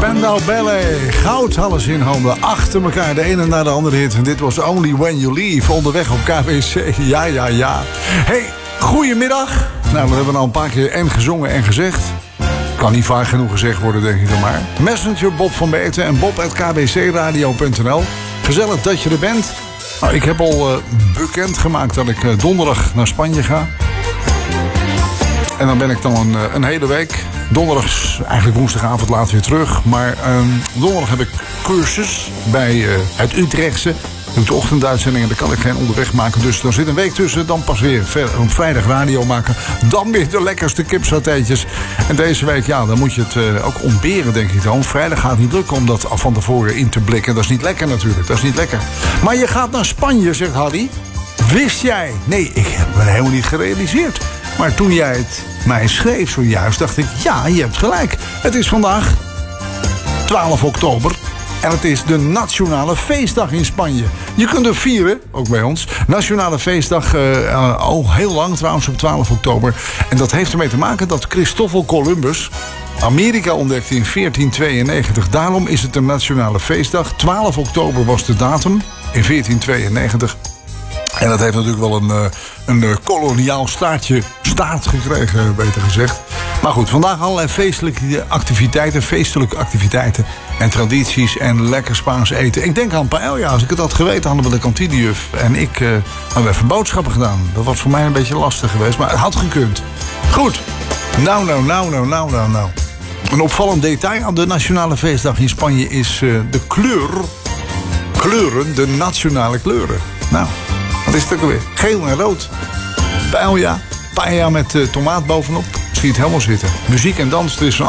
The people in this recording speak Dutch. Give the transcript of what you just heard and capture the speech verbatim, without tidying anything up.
Spandau Ballet. Goud hadden ze in handen. Achter elkaar, de ene na de andere hit. En dit was Only When You Leave. Onderweg op K W C. Ja, ja, ja. Hey, goedemiddag. Nou, we hebben al een paar keer en gezongen en gezegd. Kan niet vaak genoeg gezegd worden, denk ik dan maar. Messenger Bob van Beeten en bob at k b c radio punt n l. Gezellig dat je er bent. Nou, ik heb al uh, bekend gemaakt dat ik uh, donderdag naar Spanje ga. En dan ben ik dan een, een hele week. Donderdag, eigenlijk woensdagavond laat weer terug. Maar um, donderdag heb ik cursus bij uh, het Utrechtse. Doe de ochtenduitzendingen, daar kan ik geen onderweg maken. Dus er zit een week tussen, dan pas weer op vrijdag radio maken. Dan weer de lekkerste kipsatéetjes. En deze week, ja, dan moet je het uh, ook ontberen, denk ik dan. Vrijdag gaat het niet lukken om dat van tevoren in te blikken. Dat is niet lekker natuurlijk, dat is niet lekker. Maar je gaat naar Spanje, zegt Harry. Wist jij? Nee, ik heb me helemaal niet gerealiseerd. Maar toen jij het mij schreef zojuist, dacht ik, ja, je hebt gelijk. Het is vandaag twaalf oktober. En het is de Nationale Feestdag in Spanje. Je kunt er vieren, ook bij ons. Nationale Feestdag, uh, al heel lang trouwens, op twaalf oktober. En dat heeft ermee te maken dat Christoffel Columbus Amerika ontdekte in veertien tweeënnegentig. Daarom is het een Nationale Feestdag. twaalf oktober was de datum in veertien tweeënnegentig. En dat heeft natuurlijk wel een, een koloniaal staartje, staart gekregen, beter gezegd. Maar goed, vandaag allerlei feestelijke activiteiten, feestelijke activiteiten en tradities en lekker Spaans eten. Ik denk aan paella. Als ik het had geweten, hadden we de kantinejuf en ik uh, hadden even boodschappen gedaan. Dat was voor mij een beetje lastig geweest, maar het had gekund. Goed. Nou, nou, nou, nou, nou, nou, nou. Een opvallend detail aan de Nationale Feestdag in Spanje is uh, de kleur. Kleuren, de nationale kleuren. Nou, wat is het ook alweer? Geel en rood. Paella. Paella met uh, tomaat bovenop. Zie je het helemaal zitten. Muziek en dans, er is van